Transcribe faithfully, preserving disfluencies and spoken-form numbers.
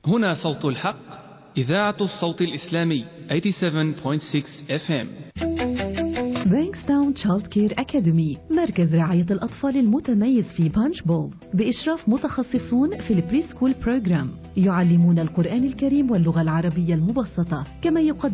هنا صوت الحق، إذاعة الصوت الإسلامي ثمانية وثمانين فاصلة ستة إف إم. بانكستاون تشايلد كير أكاديمي، مركز رعاية الأطفال المتميز في بانش بول بإشراف متخصصون في البري سكول بروجرام، يعلمون القرآن الكريم واللغة العربية المبسطة، كما يقدم